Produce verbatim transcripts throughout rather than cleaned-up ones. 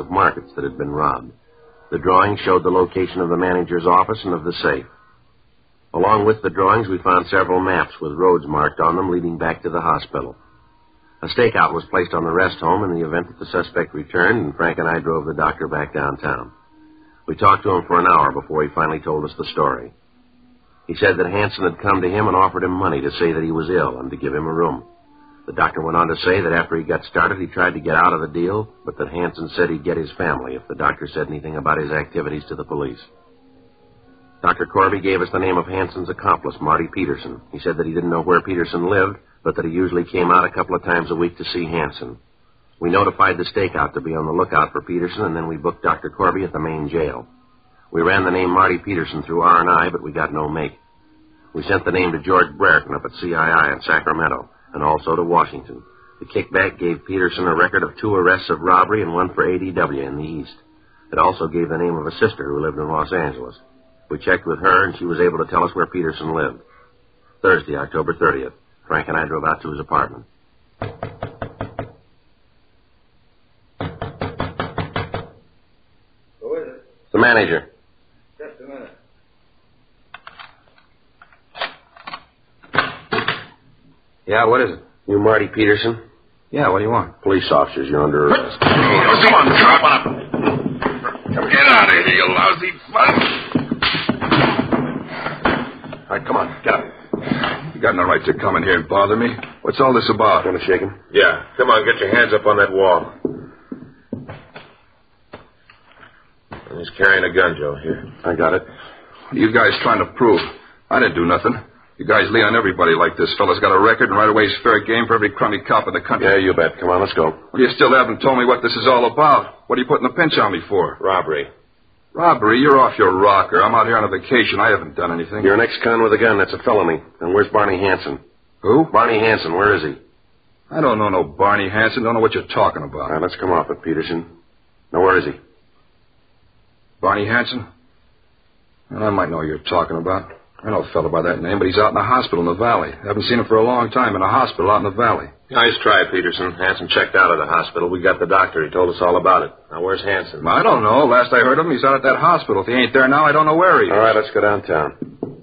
of markets that had been robbed. The drawings showed the location of the manager's office and of the safe. Along with the drawings, we found several maps with roads marked on them leading back to the hospital. A stakeout was placed on the rest home in the event that the suspect returned, and Frank and I drove the doctor back downtown. We talked to him for an hour before he finally told us the story. He said that Hansen had come to him and offered him money to say that he was ill and to give him a room. The doctor went on to say that after he got started, he tried to get out of the deal, but that Hansen said he'd get his family if the doctor said anything about his activities to the police. Doctor Corby gave us the name of Hansen's accomplice, Marty Peterson. He said that he didn't know where Peterson lived, but that he usually came out a couple of times a week to see Hansen. We notified the stakeout to be on the lookout for Peterson, and then we booked Doctor Corby at the main jail. We ran the name Marty Peterson through R and I, but we got no make. We sent the name to George Brereton up at C I I in Sacramento, and also to Washington. The kickback gave Peterson a record of two arrests of robbery and one for A D W in the East. It also gave the name of a sister who lived in Los Angeles. We checked with her, and she was able to tell us where Peterson lived. Thursday, October thirtieth. Frank and I drove out to his apartment. Who is it? The manager. Just a minute. Yeah, what is it? You Marty Peterson? Yeah, what do you want? Police officers, you're under arrest. Oh, come on, drop on him. Get out of here, you lousy fuck. All right, come on, get up. You got no right to come in here and bother me. What's all this about? Want to shake him? Yeah, come on, get your hands up on that wall. He's carrying a gun, Joe. Here. I got it. What are you guys trying to prove? I didn't do nothing. You guys lean on everybody like this. Fella's got a record, and right away he's fair game for every crummy cop in the country. Yeah, you bet. Come on, let's go. Well, you still haven't told me what this is all about. What are you putting the pinch on me for? Robbery. Robbery? You're off your rocker. I'm out here on a vacation. I haven't done anything. You're an ex-con with a gun. That's a felony. And where's Barney Hansen? Who? Barney Hansen. Where is he? I don't know no Barney Hansen. Don't know what you're talking about. All right, let's come off it, Peterson. Now, where is he? Barney Hansen? Well, I might know who you're talking about. I know a fellow by that name, but he's out in the hospital in the valley. Haven't seen him for a long time in a hospital out in the valley. Nice try, Peterson. Hansen checked out of the hospital. We got the doctor. He told us all about it. Now, where's Hansen? I don't know. Last I heard of him, he's out at that hospital. If he ain't there now, I don't know where he is. All right, let's go downtown.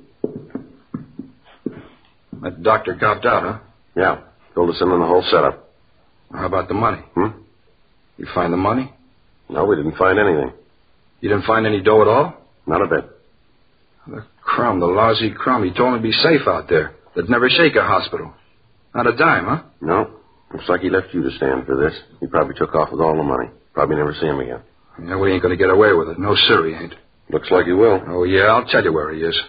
That doctor copped out, huh? Yeah. Told us in on the whole setup. How about the money? Hmm? You find the money? No, we didn't find anything. You didn't find any dough at all? Not a bit. The crumb, the lousy crumb. He told me to be safe out there. They'd never shake a hospital. Not a dime, huh? No. Looks like he left you to stand for this. He probably took off with all the money. Probably never see him again. Yeah, we ain't going to get away with it. No, sir, he ain't. Looks like he will. Oh, yeah, I'll tell you where he is.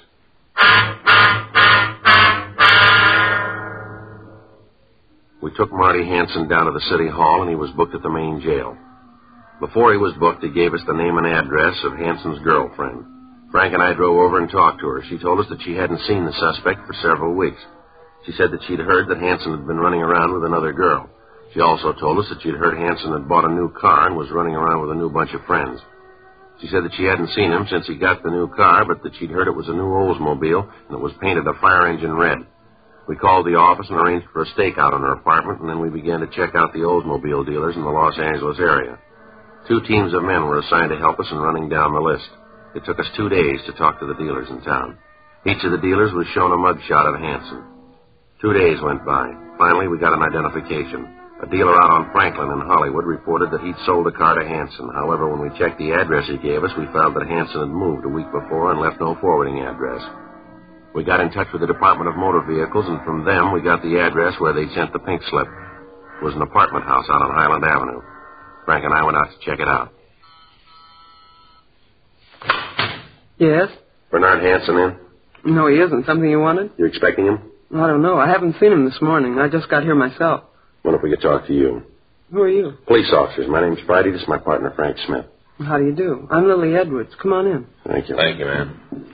We took Marty Hansen down to the city hall, and he was booked at the main jail. Before he was booked, he gave us the name and address of Hansen's girlfriend. Frank and I drove over and talked to her. She told us that she hadn't seen the suspect for several weeks. She said that she'd heard that Hansen had been running around with another girl. She also told us that she'd heard Hansen had bought a new car and was running around with a new bunch of friends. She said that she hadn't seen him since he got the new car, but that she'd heard it was a new Oldsmobile and it was painted a fire engine red. We called the office and arranged for a stakeout on her apartment, and then we began to check out the Oldsmobile dealers in the Los Angeles area. Two teams of men were assigned to help us in running down the list. It took us two days to talk to the dealers in town. Each of the dealers was shown a mugshot of Hansen. Two days went by. Finally, we got an identification. A dealer out on Franklin in Hollywood reported that he'd sold a car to Hansen. However, when we checked the address he gave us, we found that Hansen had moved a week before and left no forwarding address. We got in touch with the Department of Motor Vehicles, and from them we got the address where they sent the pink slip. It was an apartment house out on Highland Avenue. Frank and I went out to check it out. Yes? Bernard Hansen in? No, he isn't. Something you wanted? You expecting him? I don't know. I haven't seen him this morning. I just got here myself. Wonder if we could talk to you. Who are you? Police officers. My name's Friday. This is my partner, Frank Smith. How do you do? I'm Lily Edwards. Come on in. Thank you. Thank you, man.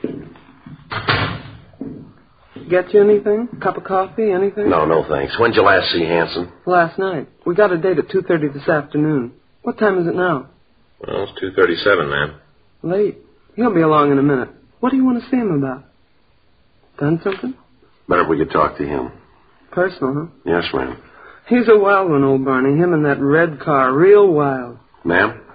Get you anything? Cup of coffee? Anything? No, no thanks. When'd you last see Hansen? Last night. We got a date at two thirty this afternoon. What time is it now? Well, it's two thirty-seven, man. Late. He'll be along in a minute. What do you want to see him about? Done something? Better if we could talk to him. Personal, huh? Yes, ma'am. He's a wild one, old Barney. Him and that red car. Real wild. Ma'am?